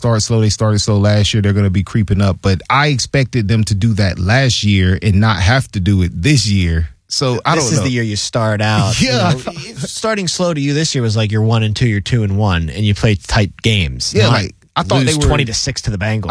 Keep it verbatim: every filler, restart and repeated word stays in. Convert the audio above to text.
start slow. They started slow last year. They're going to be creeping up. But I expected them to do that last year and not have to do it this year. So I this don't is know. the year you start out. Yeah. You know, starting slow to you this year was like you're one and two, you're two and one, and you play tight games. Yeah, not like I thought lose they were twenty to six to the Bengals.